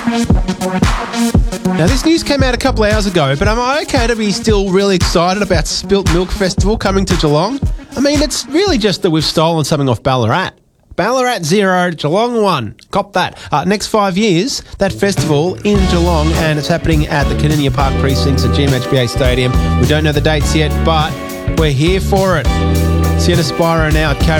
Now, this news came out a couple of hours ago, but am I okay to be still really excited about Spilt Milk Festival coming to Geelong? I mean, it's really just that we've stolen something off Ballarat. Ballarat 0, Geelong 1. Cop that. Next 5 years, that festival in Geelong, and it's happening at the Caninia Park precincts at GMHBA Stadium. We don't know the dates yet, but we're here for it. Sienna Spiro now at Carrier.